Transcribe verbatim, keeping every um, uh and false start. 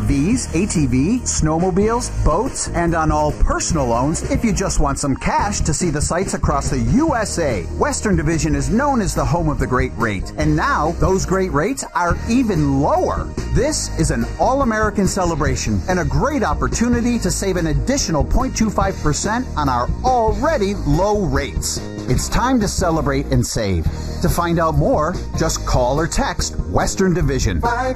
Vs, A T V, snowmobiles, boats, and on all personal loans if you just want some cash to see the sights across the U S A. Western Division is known as the home of the great rate, and now those great rates are even lower. This is an all-American celebration and a great opportunity to save an additional zero point two five percent on our already low rates. It's time to celebrate and save. To find out more, just call or text Western Division. five